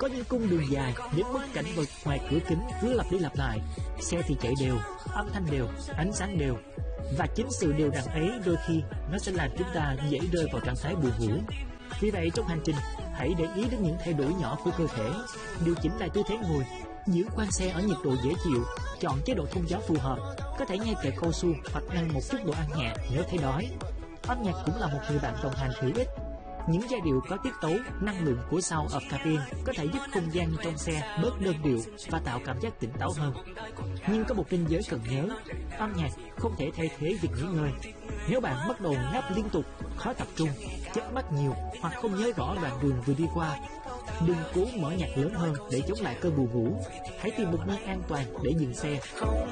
Có những cung đường dài đến mức cảnh vật ngoài cửa kính cứ lặp đi lặp lại. Xe thì chạy đều, âm thanh đều, ánh sáng đều. Và chính sự đều đặn ấy đôi khi nó sẽ làm chúng ta dễ rơi vào trạng thái buồn ngủ. Vì vậy trong hành trình, hãy để ý đến những thay đổi nhỏ của cơ thể, điều chỉnh lại tư thế ngồi, giữ khoang xe ở nhiệt độ dễ chịu, chọn chế độ thông gió phù hợp, có thể nghe kệ cao su hoặc ăn một chút đồ ăn nhẹ nếu thấy đói. Âm nhạc cũng là một người bạn đồng hành hữu ích. Những giai điệu có tiết tấu, năng lượng của sound of cabin có thể giúp không gian trong xe bớt đơn điệu và tạo cảm giác tỉnh táo hơn. Nhưng có một ranh giới cần nhớ, âm nhạc không thể thay thế việc nghỉ ngơi. Nếu bạn bắt đầu ngáp liên tục, khó tập trung, chớp mắt nhiều hoặc không nhớ rõ đoạn đường vừa đi qua, đừng cố mở nhạc lớn hơn để chống lại cơn buồn ngủ. Hãy tìm một nơi an toàn để dừng xe.